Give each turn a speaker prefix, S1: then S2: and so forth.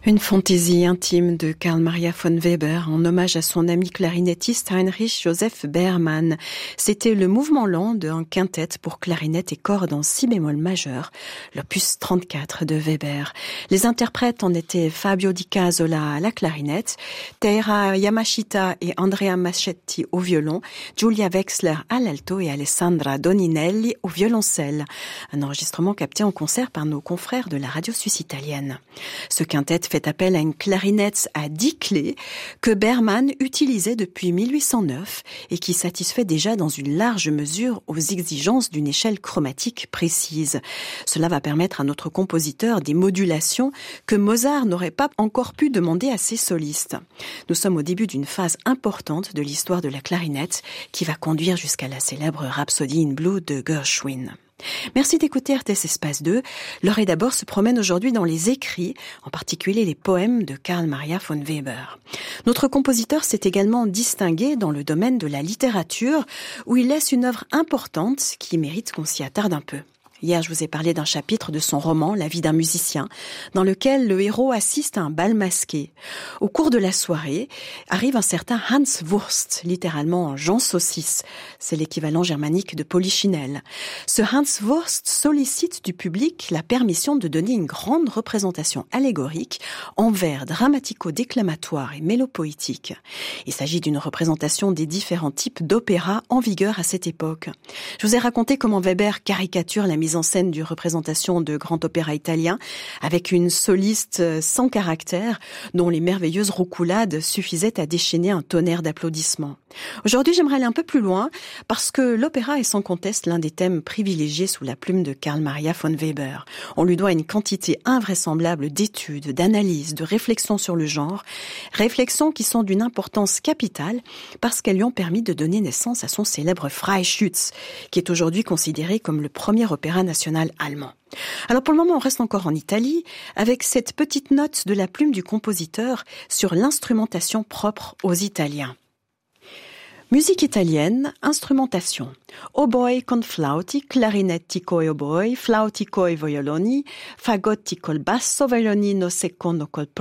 S1: Une fantaisie intime de Carl Maria von Weber en hommage à son ami clarinettiste Heinrich Joseph Berman. C'était le mouvement lent d'un quintet pour clarinette et cordes en si bémol majeur, l'opus 34 de Weber. Les interprètes en étaient Fabio Di Casola à la clarinette, Taira Yamashita et Andrea Maschetti au violon, Giulia Wechsler à l'alto et Alessandra Doninelli au violoncelle. Un enregistrement capté en concert par nos confrères de la radio suisse italienne. Ce quintet fait appel à une clarinette à 10 clés que Berman utilisait depuis 1809 et qui satisfait déjà dans une large mesure aux exigences d'une échelle chromatique précise. Cela va permettre à notre compositeur des modulations que Mozart n'aurait pas encore pu demander à ses solistes. Nous sommes au début d'une phase importante de l'histoire de la clarinette qui va conduire jusqu'à la célèbre Rhapsody in Blue de Gershwin. Merci d'écouter RTS Espace 2. Laure d'abord se promène aujourd'hui dans les écrits, en particulier les poèmes de Carl Maria von Weber. Notre compositeur s'est également distingué dans le domaine de la littérature, où il laisse une œuvre importante qui mérite qu'on s'y attarde un peu. Hier, je vous ai parlé d'un chapitre de son roman « La vie d'un musicien », dans lequel le héros assiste à un bal masqué. Au cours de la soirée, arrive un certain Hans Wurst, littéralement Jean Saucisse. C'est l'équivalent germanique de Polichinelle. Ce Hans Wurst sollicite du public la permission de donner une grande représentation allégorique en vers dramatico-déclamatoire et mélopoétique. Il s'agit d'une représentation des différents types d'opéra en vigueur à cette époque. Je vous ai raconté comment Weber caricature la mise en scène d'une représentation de grand opéra italien avec une soliste sans caractère dont les merveilleuses roucoulades suffisaient à déchaîner un tonnerre d'applaudissements. Aujourd'hui, j'aimerais aller un peu plus loin parce que l'opéra est sans conteste l'un des thèmes privilégiés sous la plume de Carl Maria von Weber. On lui doit une quantité invraisemblable d'études, d'analyses, de réflexions sur le genre, réflexions qui sont d'une importance capitale parce qu'elles lui ont permis de donner naissance à son célèbre Freischütz, qui est aujourd'hui considéré comme le premier opéra national allemand. Alors pour le moment, on reste encore en Italie avec cette petite note de la plume du compositeur sur l'instrumentation propre aux Italiens. Musique italienne, instrumentation. Oboe con flauti, clarinetti coi oboe, flauti coi violoni, fagotti col basso, violonino secondo col